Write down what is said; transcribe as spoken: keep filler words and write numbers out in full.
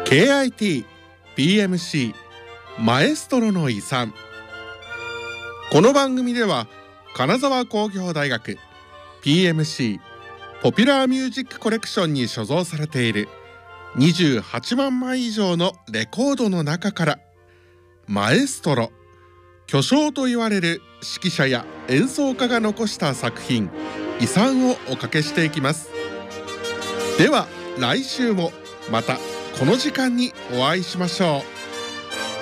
ケーアイティー、ピーエムシー、マエストロの遺産。この番組では金沢工業大学 ピーエムシー ポピュラーミュージックコレクションに所蔵されているにじゅうはちまんまい以上のレコードの中からマエストロ、巨匠と言われる指揮者や演奏家が残した作品、遺産をおかけしていきます。では来週もまたこの時間にお会いしましょう。